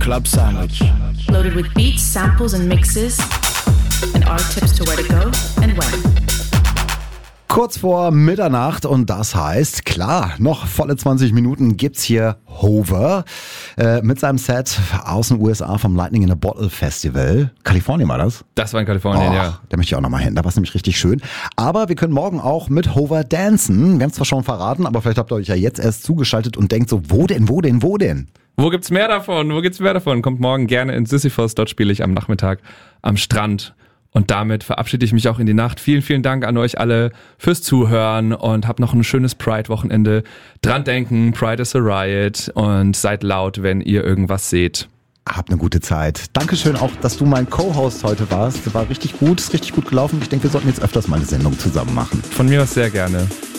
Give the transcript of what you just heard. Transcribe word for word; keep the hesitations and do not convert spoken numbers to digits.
club sandwich. Loaded with beats, samples and mixes and our tips to where to go and when. Kurz vor Mitternacht und das heißt, klar, noch volle zwanzig Minuten gibt's hier Hover äh, mit seinem Set aus den U S A vom Lightning in a Bottle Festival. Kalifornien war das? Das war in Kalifornien, oh, ja. Da möchte ich auch nochmal hin, da war es nämlich richtig schön. Aber wir können morgen auch mit Hover dancen. Wir haben es zwar schon verraten, aber vielleicht habt ihr euch ja jetzt erst zugeschaltet und denkt so, wo denn, wo denn, wo denn? Wo gibt's mehr davon? Wo gibt's mehr davon? Kommt morgen gerne in Sisyphos, dort spiele ich am Nachmittag am Strand. Und damit verabschiede ich mich auch in die Nacht. Vielen, vielen Dank an euch alle fürs Zuhören und habt noch ein schönes Pride-Wochenende. Dran denken, Pride is a Riot und seid laut, wenn ihr irgendwas seht. Habt eine gute Zeit. Dankeschön auch, dass du mein Co-Host heute warst. War richtig gut, ist richtig gut gelaufen. Ich denke, wir sollten jetzt öfters mal eine Sendung zusammen machen. Von mir aus sehr gerne.